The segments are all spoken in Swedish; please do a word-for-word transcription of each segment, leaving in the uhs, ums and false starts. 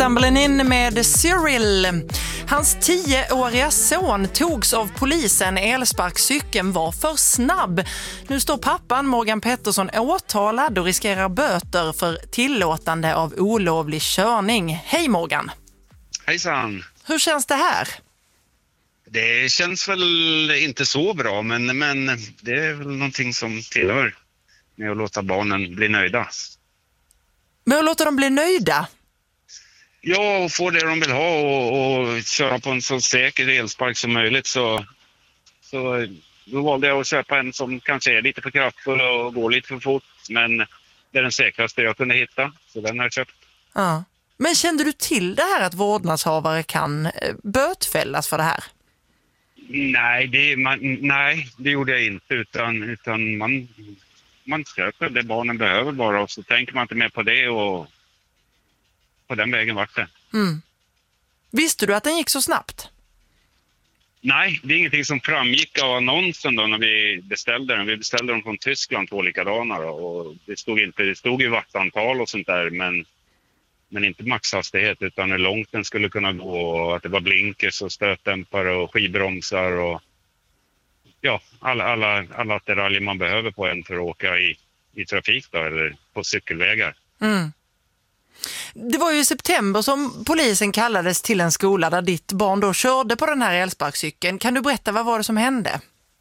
Stumbling In med Cyril. Hans tioåriga son togs av polisen. Elsparkcykeln var för snabb. Nu står pappan Morgan Pettersson åtalad och riskerar böter för tillåtande av olovlig körning. Hej Morgan! Hejsan! Hur känns det här? Det känns väl inte så bra, men, men det är väl någonting som tillhör med att låta barnen bli nöjda. Men att låta dem bli nöjda? Ja, och få det de vill ha och, och köra på en så säker elspark som möjligt. Så, så då valde jag att köpa en som kanske är lite för kraftfull och går lite för fort. Men det är den säkraste jag kunde hitta, så den har jag köpt. Ja. Men kände du till det här att vårdnadshavare kan bötfällas för det här? Nej, det, man, nej, det gjorde jag inte. Utan, utan man, man köper det barnen behöver bara. Och så tänker man inte mer på det och på den vägen vart det. Mm. Visste du att den gick så snabbt? Nej, det är ingenting som framgick av annonsen då när vi beställde den. Vi beställde dem från Tyskland, två likadana då, och det stod inte, det stod ju wattantal och sånt där, men, men inte maxhastighet utan hur långt den skulle kunna gå och att det var blinkers och stötdämpare och skivbromsar och ja, alla, alla, alla attiraljer man behöver på en för att åka i, i trafik då, eller på cykelvägar. Mm. Det var ju i september som polisen kallades till en skola där ditt barn då körde på den här elsparkcykeln. Kan du berätta, vad var det som hände?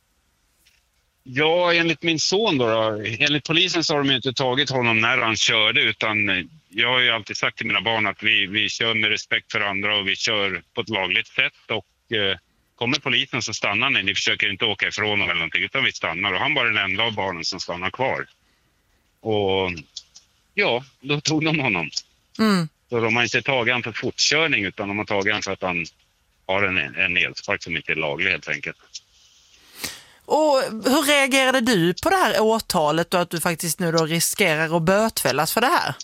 Ja, enligt min son då, då enligt polisen så har de inte tagit honom när han körde, utan jag har ju alltid sagt till mina barn att vi, vi kör med respekt för andra och vi kör på ett lagligt sätt och eh, kommer polisen så stannar ni. Ni försöker inte åka ifrån honom eller någonting utan vi stannar och han var den enda av barnen som stannar kvar. Och ja, då tog de honom. Mm. Så de har inte tagit han för fortkörning utan de har tagit han för att han har en, en elspark som inte är laglig helt enkelt. Och hur reagerade du på det här åtalet och att du faktiskt nu då riskerar att bötfällas för det här?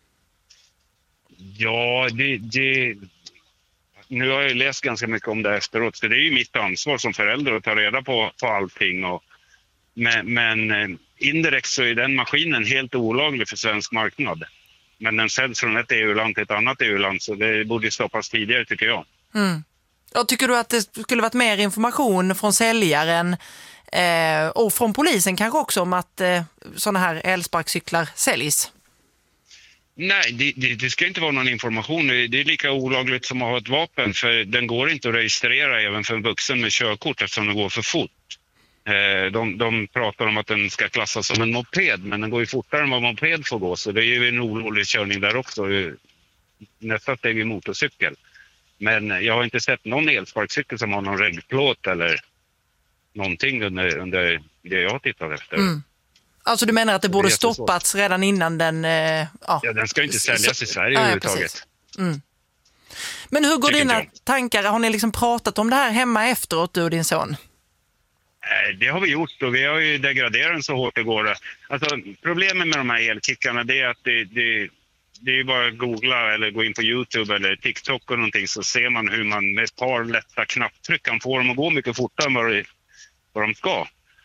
Ja, det, det... nu har jag läst ganska mycket om det efteråt så det är ju mitt ansvar som förälder att ta reda på, på allting. Och, men, men indirekt så är den maskinen helt olaglig för svensk marknad. Men den säljs från ett E U-land till ett annat E U-land så det borde stoppas tidigare tycker jag. Mm. Och tycker du att det skulle varit mer information från säljaren eh, och från polisen kanske också om att eh, sådana här elsparkcyklar säljs? Nej, det, det, det ska inte vara någon information. Det är lika olagligt som att ha ett vapen för den går inte att registrera även för en vuxen med körkort eftersom den går för fort. De, de pratar om att den ska klassas som en moped men den går ju fortare än vad moped får gå så det är ju en olovlig körning där också. Nästa steg är motorcykel. Men jag har inte sett någon elsparkcykel som har någon regnplåt eller någonting under, under det jag har tittat efter. Mm. Alltså du menar att det borde det stoppats redan innan den... Eh, ja. ja, den ska inte säljas så, i Sverige ja, överhuvudtaget. Mm. Men hur går dina tankar? Har ni liksom pratat om det här hemma efteråt, du och din son? Det har vi gjort och vi har ju degraderat den så hårt det går. Alltså, problemet med de här elkickarna det är att det, det, det är bara att googla eller gå in på YouTube eller TikTok och någonting så ser man hur man med ett par lätta knapptryck kan få dem att gå mycket fortare än vad, det, vad de ska.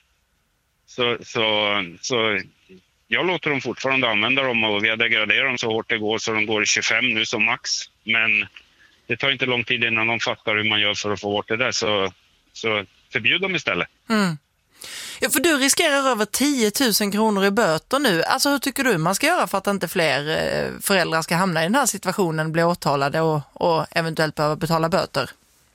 Så, så, så jag låter dem fortfarande använda dem och vi har degraderat dem så hårt det går så de går i tjugofem nu som max. Men det tar inte lång tid innan de fattar hur man gör för att få bort det där så... så förbjud dem istället. Mm. Ja, för du riskerar över tio tusen kronor i böter nu. Alltså hur tycker du man ska göra för att inte fler föräldrar ska hamna i den här situationen, bli åtalade och, och eventuellt behöva betala böter?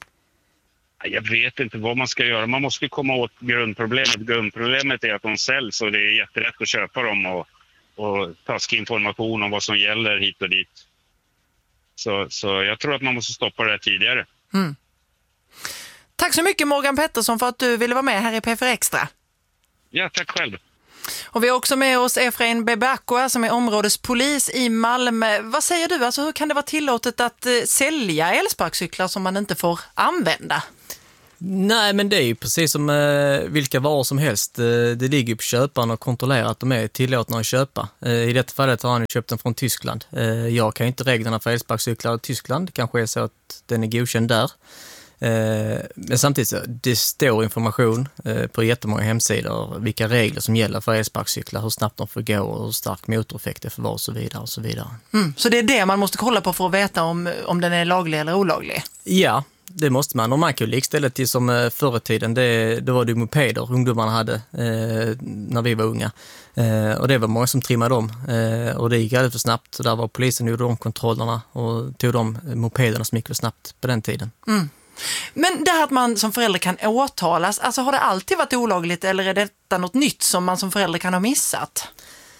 Jag vet inte vad man ska göra. Man måste komma åt grundproblemet. Grundproblemet är att de säljs och det är jätterätt att köpa dem och, och taskig information om vad som gäller hit och dit. Så, så jag tror att man måste stoppa det här tidigare. Mm. Tack så mycket Morgan Pettersson för att du ville vara med här i P fyra Extra. Ja, tack själv. Och vi har också med oss Efrain Bebacqua som är områdespolis i Malmö. Vad säger du? Alltså, hur kan det vara tillåtet att eh, sälja elsparkcyklar som man inte får använda? Nej, men det är ju precis som eh, vilka varor som helst. Eh, det ligger ju på köparen och kontrollera att de är tillåtna att köpa. Eh, I detta fallet har han köpt den från Tyskland. Eh, jag kan ju inte reglerna för elsparkcyklar i Tyskland. Det kanske är så att den är godkänd där. Eh, men samtidigt så det står information eh, på jättemånga hemsidor vilka regler som gäller för elsparkcyklar, hur snabbt de får gå och hur stark motoreffekt det får vara och så vidare och så vidare. Mm, så det är det man måste kolla på för att veta om, om den är laglig eller olaglig? Ja, det måste man. Och man kan ju likställa till som förr i tiden, det, det var det mopeder ungdomarna hade eh, när vi var unga. Eh, och det var många som trimmade dem eh, och det gick alldeles för snabbt. Så där var polisen och gjorde de kontrollerna och tog de mopederna som gick för snabbt på den tiden. Mm. Men det här att man som förälder kan åtalas, alltså har det alltid varit olagligt eller är detta något nytt som man som förälder kan ha missat?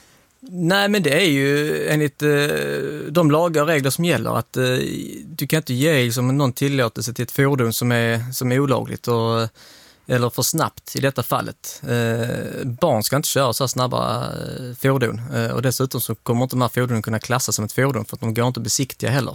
Nej, men det är ju enligt eh, de lagar och regler som gäller att eh, du kan inte ge liksom, någon tillåtelse till ett fordon som är, som är olagligt och, eller för snabbt i detta fallet. Eh, barn ska inte köra så här snabba eh, fordon eh, och dessutom så kommer inte de här fordonen kunna klassas som ett fordon för att de går inte besiktiga heller.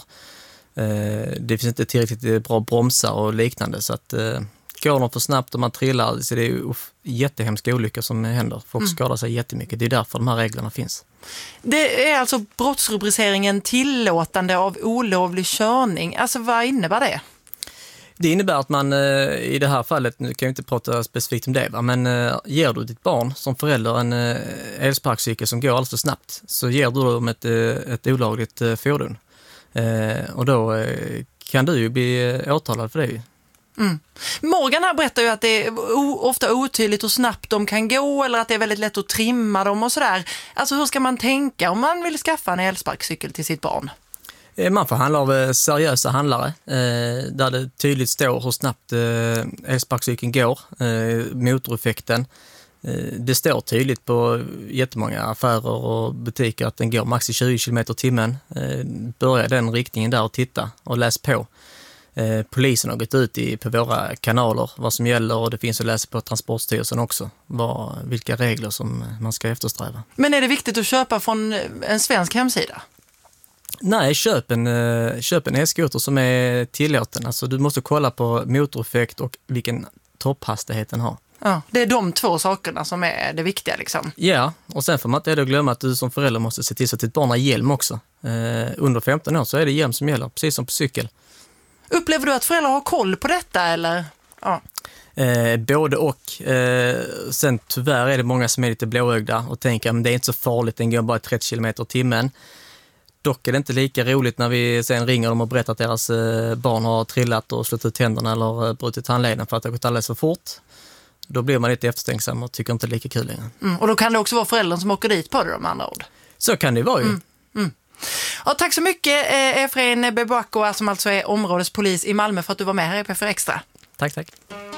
Eh, det finns inte tillräckligt bra bromsar och liknande så att eh, går de för snabbt och man trillar så det är ju jättehemska olyckor som händer. Folk mm. skadar sig jättemycket. Det är därför de här reglerna finns. Det är alltså brottsrubriceringen tillåtande av olovlig körning. Alltså vad innebär det? Det innebär att man i det här fallet, nu kan jag inte prata specifikt om det, va? Men ger du ditt barn som förälder en elsparkcykel som går alldeles för snabbt så ger du dem ett, ett olagligt fordon. Och då kan du ju bli åtalad för det. Mm. Morgan här berättar ju att det är ofta otydligt hur snabbt de kan gå eller att det är väldigt lätt att trimma dem och sådär. Alltså hur ska man tänka om man vill skaffa en elsparkcykel till sitt barn? Man får handla av seriösa handlare där det tydligt står hur snabbt elsparkcykeln går, motoreffekten. Det står tydligt på jättemånga affärer och butiker att den går max i tjugo kilometer i timmen. Börja den riktningen där och titta och läs på. Eh, polisen har gått ut i, på våra kanaler vad som gäller och det finns att läsa på Transportstyrelsen också vad, vilka regler som man ska eftersträva. Men är det viktigt att köpa från en svensk hemsida? Nej, köp en, eh, köp en e-skoter som är tillåten. Alltså, du måste kolla på motoreffekt och vilken topphastighet den har. Ja, det är de två sakerna som är det viktiga liksom. Ja, och sen får man inte glömma att du som förälder måste se till så att ditt barn har hjälm också. Eh, under femton år så är det hjälm som gäller, precis som på cykel. Upplever du att föräldrar har koll på detta eller? Ja. Eh, både och. Eh, sen tyvärr är det många som är lite blåögda och tänker att det är inte så farligt, den går bara trettio kilometer i timmen. Dock är det inte lika roligt när vi sen ringer dem och berättar att deras eh, barn har trillat och slått ut tänderna eller eh, brutit handleden för att det har gått alldeles för fort. Då blir man lite efterstänksam och tycker inte lika kul längre. Mm, och då kan det också vara föräldern som åker dit på det om andra ord. Så kan det vara ju. Mm. Mm. Ja, tack så mycket Efrain Bebako som alltså är områdespolis i Malmö för att du var med här i P fyra Extra. Tack, tack.